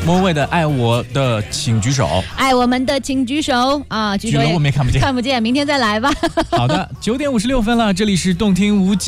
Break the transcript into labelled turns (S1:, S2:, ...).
S1: 莫文蔚的《爱我的请举手》，
S2: 爱我们的请举手啊！举手
S1: 了我们也看不见，
S2: 看不见，明天再来吧。
S1: 好的，9点56分了，这里是动听无极。